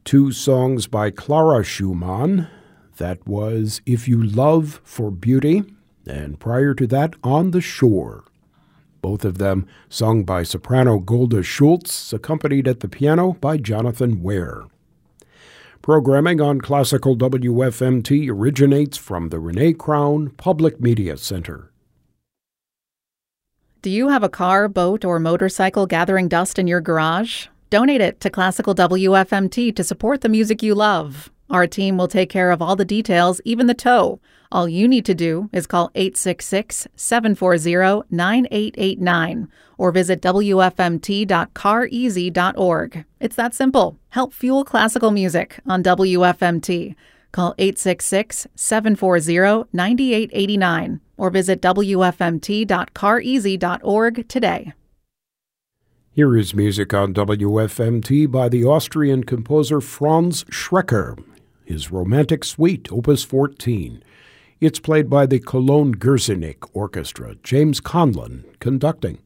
Two songs by Clara Schumann. That was If You Love for Beauty, and prior to that, On the Shore. Both of them sung by soprano Golda Schultz, accompanied at the piano by Jonathan Ware. Programming on Classical WFMT originates from the Renee Crown Public Media Center. Do you have a car, boat, or motorcycle gathering dust in your garage? Donate it to Classical WFMT to support the music you love. Our team will take care of all the details, even the tow. All you need to do is call 866-740-9889 or visit wfmt.careasy.org. It's that simple. Help fuel classical music on WFMT. Call 866-740-9889 or visit wfmt.careasy.org today. Here is music on WFMT by the Austrian composer Franz Schrecker, his Romantic Suite, Opus 14. It's played by the Cologne Gürzenich Orchestra, James Conlon conducting.